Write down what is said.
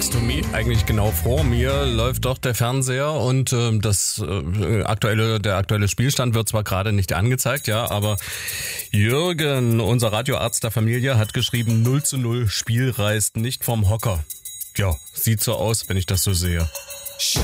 next to me, eigentlich genau vor mir, läuft doch der Fernseher und der aktuelle Spielstand wird zwar gerade nicht angezeigt, ja, aber Jürgen, unser Radioarzt der Familie, hat geschrieben 0:0, Spiel reißt nicht vom Hocker. Ja, sieht so aus, wenn ich das so sehe.